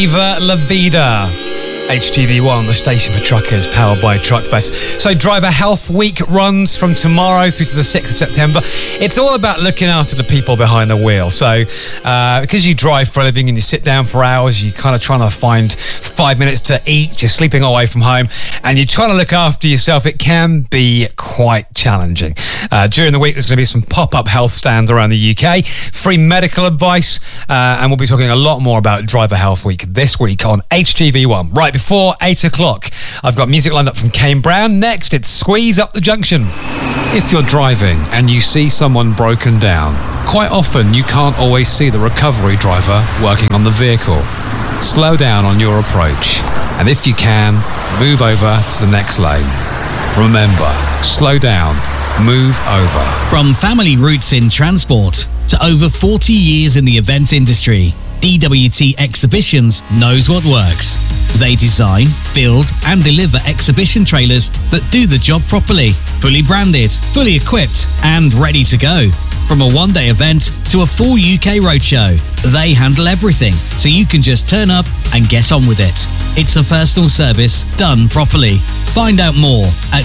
Viva La Vida. HGV1, the station for truckers, powered by Truckfest. So Driver Health Week runs from tomorrow through to the 6th of September. It's all about looking after the people behind the wheel. So because you drive for a living and you sit down for hours, you're kind of trying to find 5 minutes to eat, you're sleeping away from home, and you're trying to look after yourself, it can be quite challenging. During the week, there's going to be some pop-up health stands around the UK, free medical advice, and we'll be talking a lot more about Driver Health Week this week on HGV1. Right before 8 o'clock, I've got music lined up from Kane Brown. Next, it's Squeeze Up the Junction. If you're driving and you see someone broken down, quite often you can't always see the recovery driver working on the vehicle. Slow down on your approach, and if you can, move over to the next lane. Remember, slow down, move over. From family roots in transport to over 40 years in the event industry, DWT Exhibitions knows what works. They design, build and deliver exhibition trailers that do the job properly, fully branded, fully equipped and ready to go. From a one-day event to a full UK roadshow, they handle everything so you can just turn up and get on with it. It's a personal service done properly. Find out more at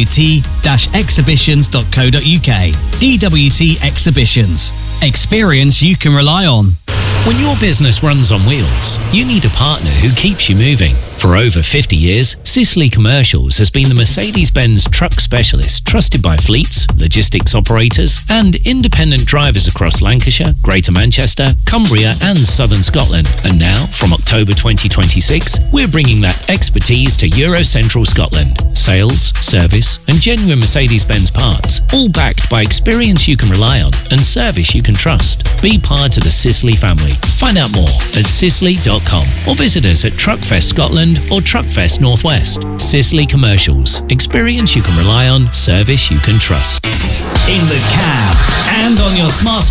dwt-exhibitions.co.uk. DWT Exhibitions. Experience you can rely on. When your business runs on wheels, you need a partner who keeps you moving. For over 50 years, Sisley Commercials has been the Mercedes-Benz truck specialist trusted by fleets, logistics operators and independent drivers across Lancashire, Greater Manchester, Cumbria and Southern Scotland. And now, from October 2026, we're bringing that expertise to Euro Central Scotland. Sales, service and genuine Mercedes-Benz parts, all backed by experience you can rely on and service you can trust. Be part of the Sisley family. Find out more at sisley.com or visit us at Truckfest Scotland or Truckfest Northwest. Sisley Commercials. Experience you can rely on, service you can trust. In the cab and on your smartphone.